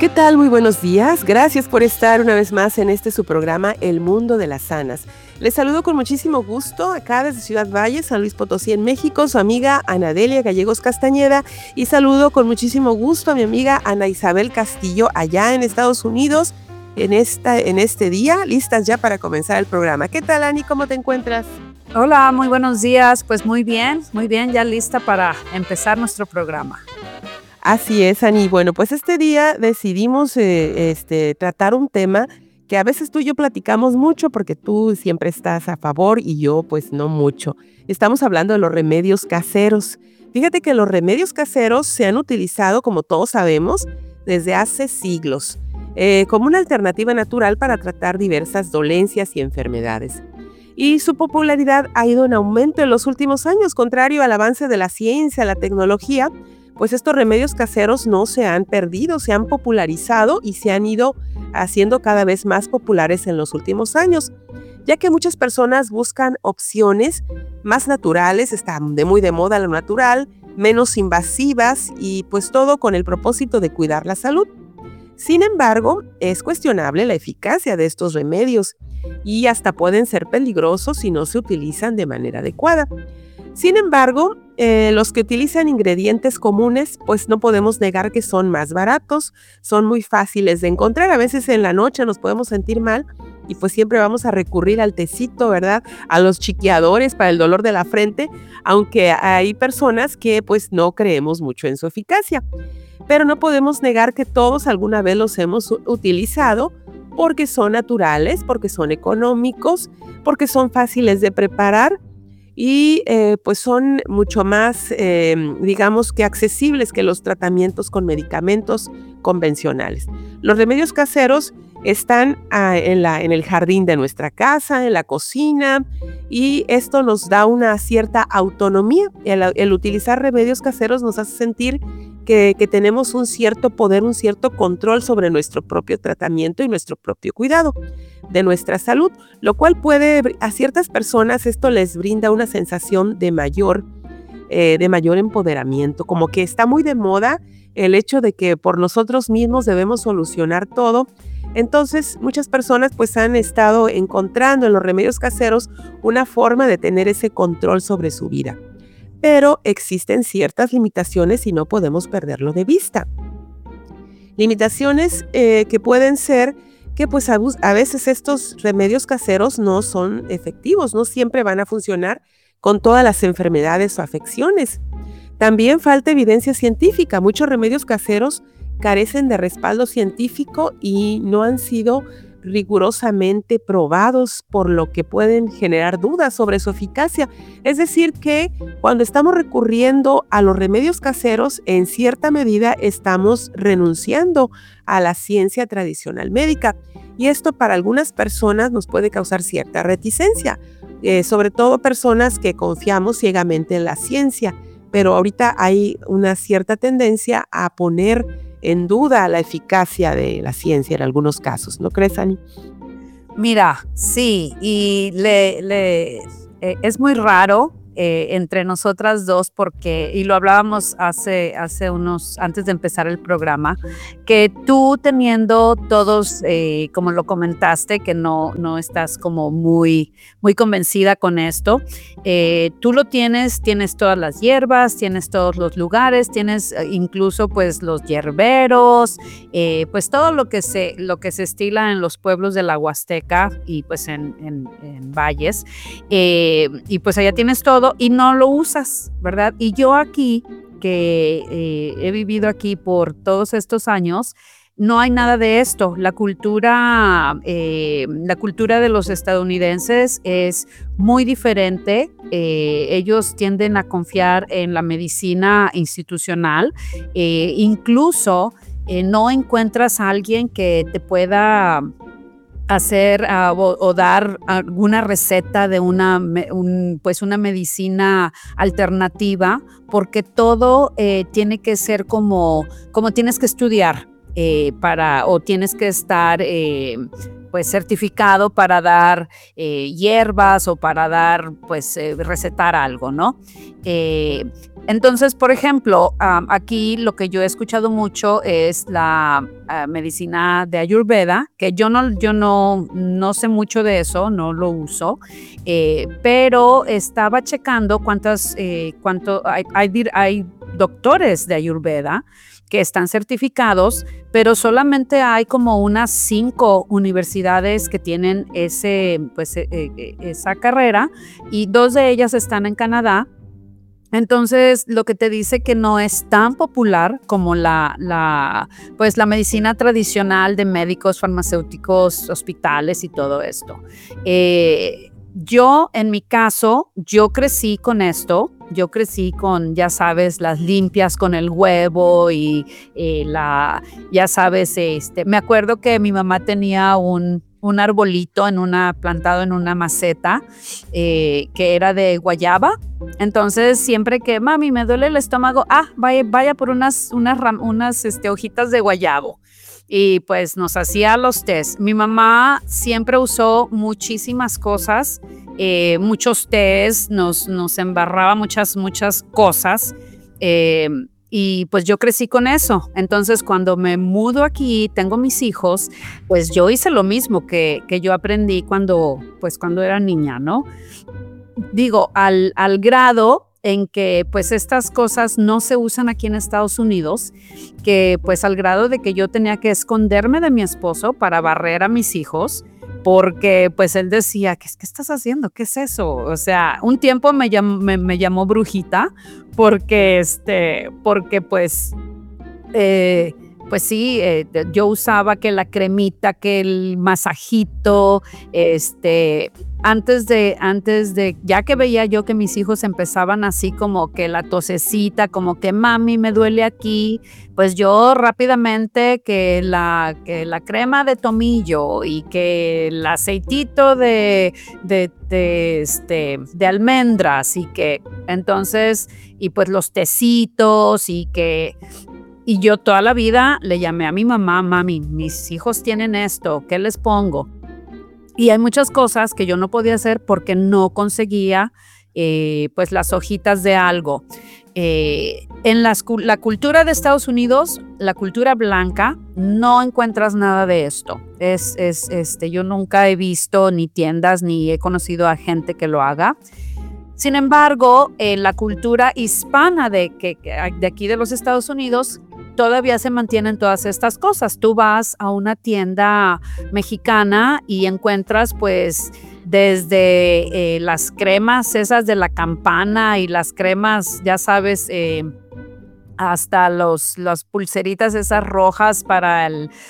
¿Qué tal? Muy buenos días. Gracias por estar una vez más en su programa El Mundo de las Sanas. Les saludo con muchísimo gusto acá desde Ciudad Valle, San Luis Potosí, en México, su amiga Ana Delia Gallegos Castañeda, y saludo con muchísimo gusto a mi amiga Ana Isabel Castillo allá en Estados Unidos en este día, listas ya para comenzar el programa. ¿Qué tal, Ani? ¿Cómo te encuentras? Hola, muy buenos días. Pues muy bien, ya lista para empezar nuestro programa. Así es, Ani. Bueno, pues este día decidimos tratar un tema que a veces tú y yo platicamos mucho porque tú siempre estás a favor y yo pues no mucho. Estamos hablando de los remedios caseros. Fíjate que los remedios caseros se han utilizado, como todos sabemos, desde hace siglos, como una alternativa natural para tratar diversas dolencias y enfermedades. Y su popularidad ha ido en aumento en los últimos años, contrario al avance de la ciencia, la tecnología. Pues estos remedios caseros no se han perdido, se han popularizado y se han ido haciendo cada vez más populares en los últimos años, ya que muchas personas buscan opciones más naturales, está muy de moda lo natural, menos invasivas y pues todo con el propósito de cuidar la salud. Sin embargo, es cuestionable la eficacia de estos remedios y hasta pueden ser peligrosos si no se utilizan de manera adecuada. Sin embargo, los que utilizan ingredientes comunes, pues no podemos negar que son más baratos, son muy fáciles de encontrar. A veces en la noche nos podemos sentir mal y pues siempre vamos a recurrir al tecito, ¿verdad? A los chiqueadores para el dolor de la frente, aunque hay personas que pues no creemos mucho en su eficacia. Pero no podemos negar que todos alguna vez los hemos utilizado porque son naturales, porque son económicos, porque son fáciles de preparar y pues son mucho más, digamos que accesibles que los tratamientos con medicamentos convencionales. Los remedios caseros están en el jardín de nuestra casa, en la cocina, y esto nos da una cierta autonomía. El utilizar remedios caseros nos hace sentir que tenemos un cierto poder, un cierto control sobre nuestro propio tratamiento y nuestro propio cuidado de nuestra salud, lo cual a ciertas personas esto les brinda una sensación de mayor empoderamiento, como que está muy de moda el hecho de que por nosotros mismos debemos solucionar todo. Entonces, muchas personas pues han estado encontrando en los remedios caseros una forma de tener ese control sobre su vida. Pero existen ciertas limitaciones y no podemos perderlo de vista. Limitaciones que pueden ser que pues a veces estos remedios caseros no son efectivos, no siempre van a funcionar con todas las enfermedades o afecciones. También falta evidencia científica. Muchos remedios caseros carecen de respaldo científico y no han sido rigurosamente probados, por lo que pueden generar dudas sobre su eficacia. Es decir, que cuando estamos recurriendo a los remedios caseros, en cierta medida estamos renunciando a la ciencia tradicional médica. Y esto para algunas personas nos puede causar cierta reticencia, sobre todo personas que confiamos ciegamente en la ciencia. Pero ahorita hay una cierta tendencia a poner en duda la eficacia de la ciencia en algunos casos, ¿no crees, Ani? Mira, sí, y es muy raro entre nosotras dos y lo hablábamos antes de empezar el programa, que tú teniendo todos, como lo comentaste, que no estás como muy, muy convencida con esto, tú tienes todas las hierbas, tienes todos los lugares, tienes incluso pues los hierberos, pues todo lo que se estila en los pueblos de la Huasteca y pues en valles, y pues allá tienes todo y no lo usas, ¿verdad? Y yo aquí, que he vivido aquí por todos estos años, no hay nada de esto. La cultura de los estadounidenses es muy diferente. Ellos tienden a confiar en la medicina institucional. Incluso no encuentras a alguien que te pueda hacer o dar alguna receta de una medicina alternativa, porque todo tiene que ser como tienes que estudiar o tienes que estar pues certificado para dar hierbas o para dar, pues recetar algo, ¿no? Entonces, por ejemplo, aquí lo que yo he escuchado mucho es la medicina de Ayurveda, que yo no sé mucho de eso, no lo uso, pero estaba checando hay doctores de Ayurveda que están certificados, pero solamente hay como unas 5 universidades que tienen esa carrera, y 2 de ellas están en Canadá. Entonces, lo que te dice que no es tan popular como pues la medicina tradicional de médicos, farmacéuticos, hospitales y todo esto. Yo, en mi caso, yo crecí con esto. Yo crecí con, ya sabes, las limpias con el huevo y ya sabes, me acuerdo que mi mamá tenía un arbolito plantado en una maceta que era de guayaba. Entonces, siempre que, mami, me duele el estómago, vaya por unas hojitas de guayabo. Y pues nos hacía los tés. Mi mamá siempre usó muchísimas cosas, muchos tés, nos embarraba muchas cosas. Y pues yo crecí con eso. Entonces, cuando me mudo aquí, tengo mis hijos, pues yo hice lo mismo que yo aprendí cuando era niña, ¿no? Digo, al grado en que pues estas cosas no se usan aquí en Estados Unidos, que pues al grado de que yo tenía que esconderme de mi esposo para barrer a mis hijos, porque pues él decía, ¿qué estás haciendo? ¿Qué es eso? O sea, un tiempo me llamó brujita, porque pues sí, yo usaba que la cremita, que el masajito, antes de, ya que veía yo que mis hijos empezaban así como que la tosecita, como que mami me duele aquí, pues yo rápidamente que la crema de tomillo y que el aceitito de almendras, y que entonces, y pues los tecitos, y yo toda la vida le llamé a mi mamá, mami, mis hijos tienen esto, ¿qué les pongo? Y hay muchas cosas que yo no podía hacer porque no conseguía pues las hojitas de algo. En la cultura de Estados Unidos, la cultura blanca, no encuentras nada de esto. Yo nunca he visto ni tiendas ni he conocido a gente que lo haga. Sin embargo, en la cultura hispana de aquí de los Estados Unidos, todavía se mantienen todas estas cosas. Tú vas a una tienda mexicana y encuentras pues desde las cremas esas de la campana y las cremas, ya sabes, hasta las pulseritas esas rojas para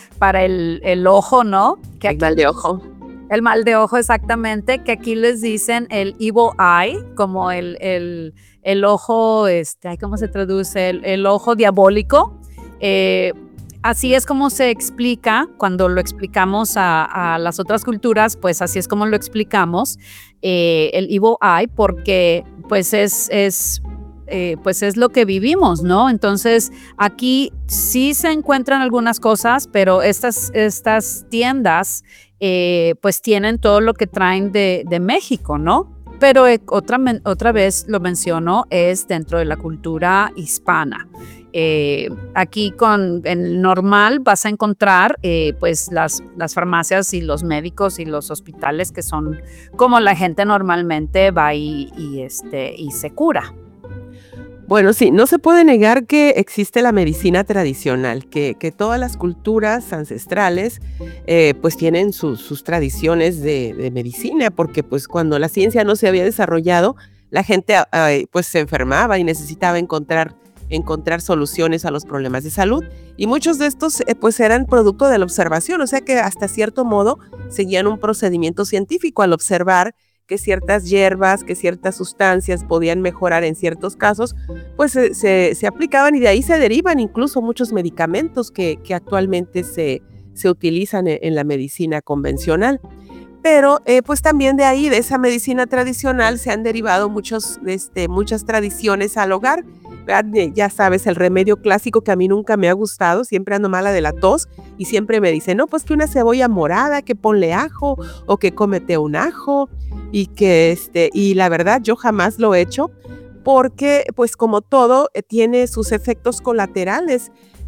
el ojo, ¿no? El mal de ojo. El mal de ojo, exactamente, que aquí les dicen el evil eye, como el ojo, ¿cómo se traduce? El ojo diabólico. Así es como se explica cuando lo explicamos a las otras culturas, pues así es como lo explicamos, el evil eye, porque pues es lo que vivimos, ¿no? Entonces aquí sí se encuentran algunas cosas, pero estas tiendas pues tienen todo lo que traen de México, ¿no? Pero otra vez lo menciono, es dentro de la cultura hispana. Aquí en el normal vas a encontrar pues las farmacias y los médicos y los hospitales que son como la gente normalmente va y se cura. Bueno, sí, no se puede negar que existe la medicina tradicional, que todas las culturas ancestrales pues tienen sus tradiciones de medicina, porque pues cuando la ciencia no se había desarrollado, la gente pues se enfermaba y necesitaba encontrar soluciones a los problemas de salud, y muchos de estos pues eran producto de la observación, o sea que hasta cierto modo seguían un procedimiento científico al observar que ciertas hierbas, que ciertas sustancias podían mejorar en ciertos casos, pues se aplicaban, y de ahí se derivan incluso muchos medicamentos que actualmente se utilizan en la medicina convencional. Pero pues también de ahí, de esa medicina tradicional, se han derivado muchas tradiciones al hogar, Ya sabes, el remedio clásico que a mí nunca me ha gustado, siempre ando mala de la tos y siempre me dicen, no, pues que una cebolla morada, que ponle ajo o que cómete un ajo y la verdad yo jamás lo he hecho porque pues como todo tiene sus efectos colaterales.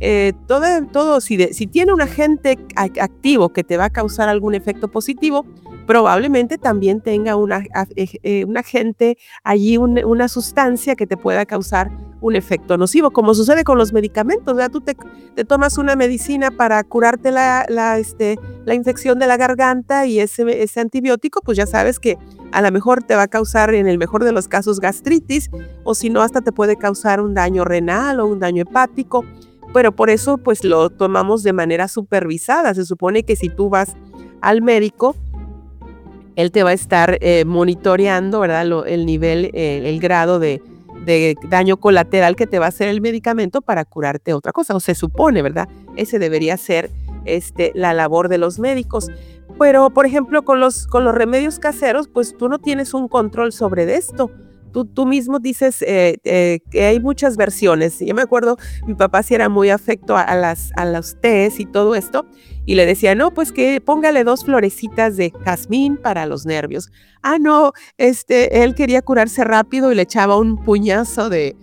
Si tiene un agente activo que te va a causar algún efecto positivo, probablemente también tenga un agente allí, una sustancia que te pueda causar un efecto nocivo, como sucede con los medicamentos, ¿verdad? Tú te tomas una medicina para curarte la infección de la garganta y ese antibiótico, pues ya sabes que a lo mejor te va a causar, en el mejor de los casos, gastritis, o si no, hasta te puede causar un daño renal o un daño hepático. Pero por eso, pues lo tomamos de manera supervisada. Se supone que si tú vas al médico, él te va a estar monitoreando, ¿verdad? El nivel, el grado de daño colateral que te va a hacer el medicamento para curarte otra cosa. O se supone, ¿verdad? Ese debería ser la labor de los médicos. Pero, por ejemplo, con los remedios caseros, pues tú no tienes un control sobre esto. Tú mismo dices que hay muchas versiones. Yo me acuerdo, mi papá sí era muy afecto a los tés y todo esto, y le decía, no, pues que póngale 2 florecitas de jazmín para los nervios. Ah, no, él quería curarse rápido y le echaba un puñazo de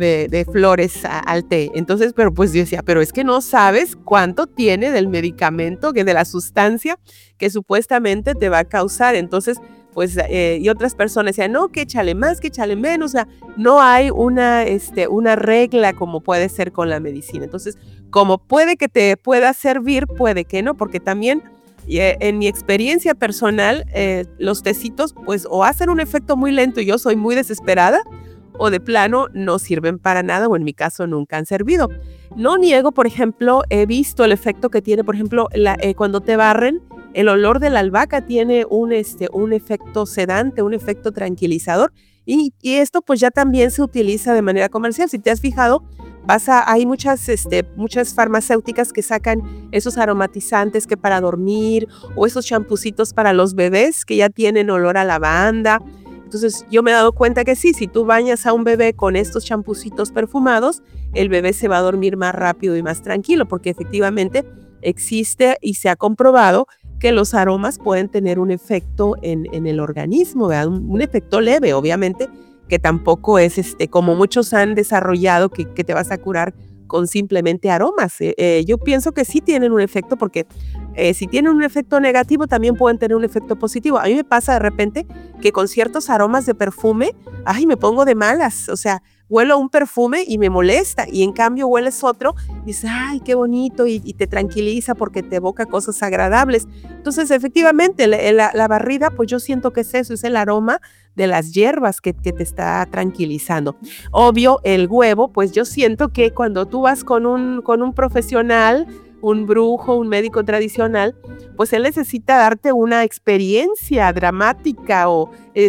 flores al té. Entonces, pero pues yo decía, pero es que no sabes cuánto tiene del medicamento, de la sustancia que supuestamente te va a causar. Entonces, pues, y otras personas decían, no, que échale más, que échale menos. O sea, no hay una regla como puede ser con la medicina. Entonces, como puede que te pueda servir, puede que no, porque también en mi experiencia personal, los tecitos, pues, o hacen un efecto muy lento y yo soy muy desesperada, o de plano no sirven para nada, o en mi caso nunca han servido. No niego, por ejemplo, he visto el efecto que tiene, por ejemplo, cuando te barren, el olor de la albahaca tiene un efecto sedante, un efecto tranquilizador, y esto pues ya también se utiliza de manera comercial. Si te has fijado, hay muchas farmacéuticas que sacan esos aromatizantes que para dormir, o esos champucitos para los bebés que ya tienen olor a lavanda. Entonces yo me he dado cuenta que sí, si tú bañas a un bebé con estos champucitos perfumados, el bebé se va a dormir más rápido y más tranquilo, porque efectivamente existe y se ha comprobado que los aromas pueden tener un efecto en el organismo, ¿verdad? Un efecto leve, obviamente, que tampoco es como muchos han desarrollado que te vas a curar con simplemente aromas. Yo pienso que sí tienen un efecto, porque si tienen un efecto negativo también pueden tener un efecto positivo. A mí me pasa de repente que con ciertos aromas de perfume, ay, me pongo de malas, o sea, huelo un perfume y me molesta, y en cambio hueles otro y dices, ay, qué bonito, y te tranquiliza porque te evoca cosas agradables. Entonces, efectivamente, la barrida, pues yo siento que es eso, es el aroma de las hierbas que te está tranquilizando. Obvio, el huevo, pues yo siento que cuando tú vas con un profesional, un brujo, un médico tradicional, pues él necesita darte una experiencia dramática o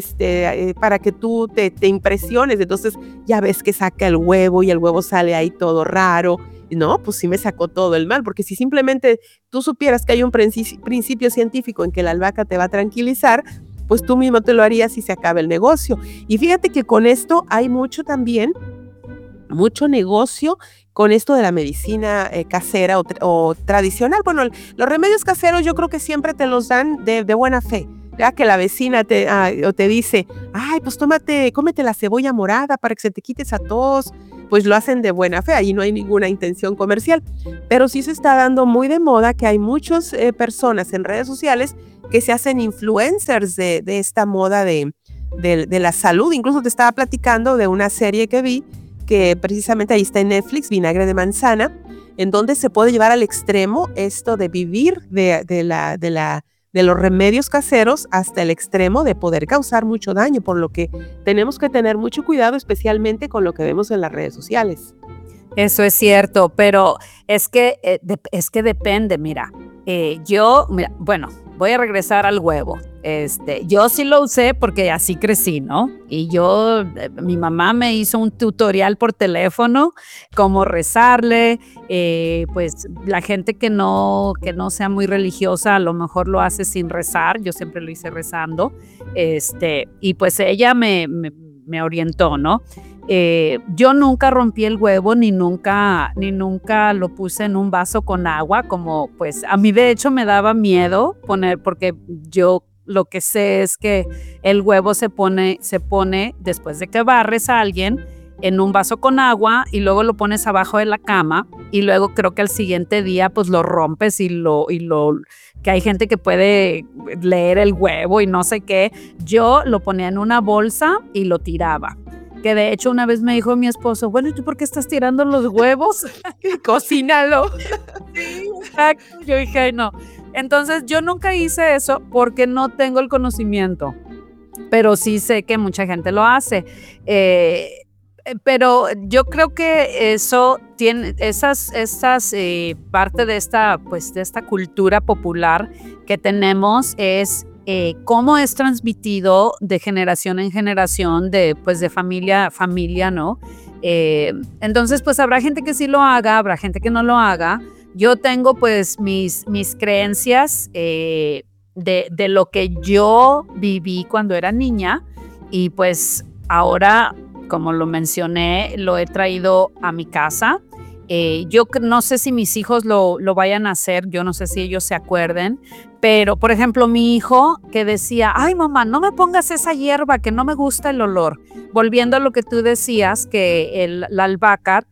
para que tú te impresiones. Entonces ya ves que saca el huevo y el huevo sale ahí todo raro. No, pues sí me sacó todo el mal, porque si simplemente tú supieras que hay un principio científico en que la albahaca te va a tranquilizar, pues tú mismo te lo harías y se acaba el negocio. Y fíjate que con esto hay mucho negocio con esto de la medicina casera o tradicional. Bueno, los remedios caseros yo creo que siempre te los dan de buena fe. Ya que la vecina te dice, ay, pues cómete la cebolla morada para que se te quite esa tos, pues lo hacen de buena fe, ahí no hay ninguna intención comercial. Pero sí se está dando muy de moda que hay muchas personas en redes sociales que se hacen influencers de esta moda de la salud. Incluso te estaba platicando de una serie que vi, que precisamente ahí está en Netflix, Vinagre de Manzana, en donde se puede llevar al extremo esto de vivir de los remedios caseros hasta el extremo de poder causar mucho daño, por lo que tenemos que tener mucho cuidado, especialmente con lo que vemos en las redes sociales. Eso es cierto, pero es que depende, mira, bueno, voy a regresar al huevo. Yo sí lo usé porque así crecí, ¿no? Y mi mamá me hizo un tutorial por teléfono, cómo rezarle, pues la gente que no sea muy religiosa a lo mejor lo hace sin rezar, yo siempre lo hice rezando, y pues ella me orientó, ¿no? Yo nunca rompí el huevo ni nunca lo puse en un vaso con agua, como pues a mí de hecho me daba miedo poner, porque yo lo que sé es que el huevo se pone después de que barres a alguien en un vaso con agua y luego lo pones abajo de la cama y luego creo que al siguiente día pues lo rompes y que hay gente que puede leer el huevo y no sé qué. Yo lo ponía en una bolsa y lo tiraba. Que de hecho una vez me dijo mi esposo, bueno, ¿y tú por qué estás tirando los huevos? Cocínalo. Sí, exacto. Yo dije, ay, no. Entonces yo nunca hice eso porque no tengo el conocimiento, pero sí sé que mucha gente lo hace. Pero yo creo que eso tiene parte de esta cultura popular que tenemos es cómo es transmitido de generación en generación, de familia a familia, ¿no? Entonces, pues habrá gente que sí lo haga, habrá gente que no lo haga. Yo tengo pues mis creencias de lo que yo viví cuando era niña y pues ahora, como lo mencioné, lo he traído a mi casa. Yo no sé si mis hijos lo vayan a hacer, yo no sé si ellos se acuerden, pero por ejemplo mi hijo que decía, ay mamá, no me pongas esa hierba que no me gusta el olor. Volviendo a lo que tú decías, que la albahaca,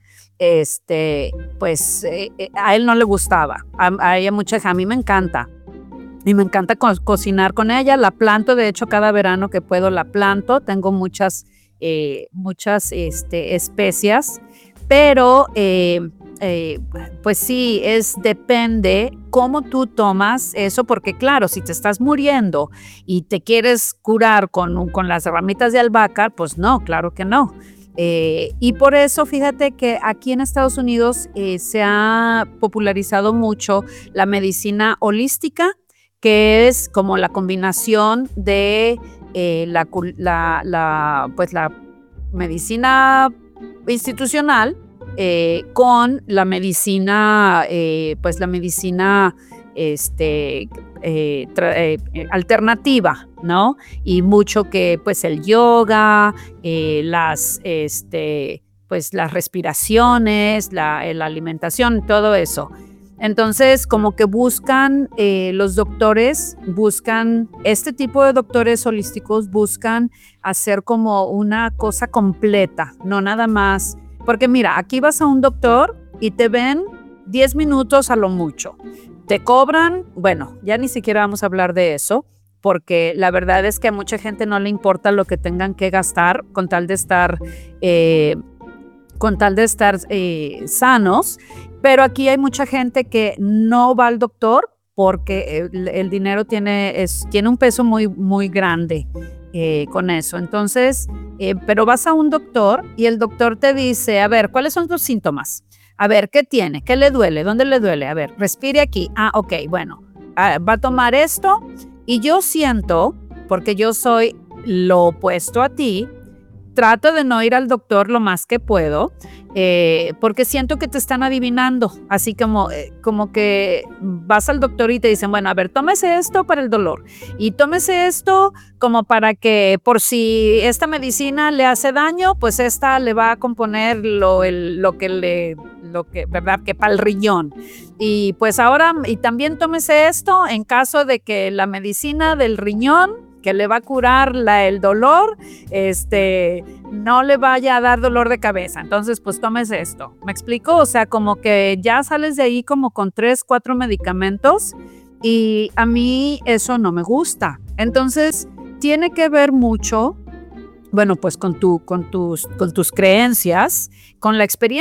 pues a él no le gustaba, a ella a mí me encanta. Y me encanta cocinar con ella, la planto, de hecho cada verano que puedo la planto, tengo muchas especias, pero pues sí, depende cómo tú tomas eso, porque claro, si te estás muriendo y te quieres curar con las ramitas de albahaca, pues no, claro que no. Y por eso fíjate que aquí en Estados Unidos se ha popularizado mucho la medicina holística, que es como la combinación de la medicina institucional con la medicina, alternativa, ¿no? Y mucho que pues el yoga, las respiraciones, la alimentación, todo eso. Entonces, como que buscan, los doctores buscan, este tipo de doctores holísticos buscan hacer como una cosa completa, no nada más. Porque mira, aquí vas a un doctor y te ven 10 minutos a lo mucho. Te cobran, bueno, ya ni siquiera vamos a hablar de eso, porque la verdad es que a mucha gente no le importa lo que tengan que gastar con tal de estar sanos, pero aquí hay mucha gente que no va al doctor porque el dinero tiene un peso muy, muy grande con eso. Entonces, pero vas a un doctor y el doctor te dice, a ver, ¿cuáles son tus síntomas? A ver, ¿qué tiene? ¿Qué le duele? ¿Dónde le duele? A ver, respire aquí. Ah, ok, bueno, va a tomar esto y yo siento, porque yo soy lo opuesto a ti, trato de no ir al doctor lo más que puedo, porque siento que te están adivinando, así como que vas al doctor y te dicen, bueno, a ver, tómese esto para el dolor y tómese esto como para que por si esta medicina le hace daño, pues esta le va a componer lo que ¿verdad? Que para el riñón. Y pues ahora, y también tómese esto en caso de que la medicina del riñón que le va a curar el dolor, no le vaya a dar dolor de cabeza. Entonces, pues tómese esto. ¿Me explico? O sea, como que ya sales de ahí como con 3, 4 medicamentos y a mí eso no me gusta. Entonces, tiene que ver mucho, bueno, pues con tus creencias, con la experiencia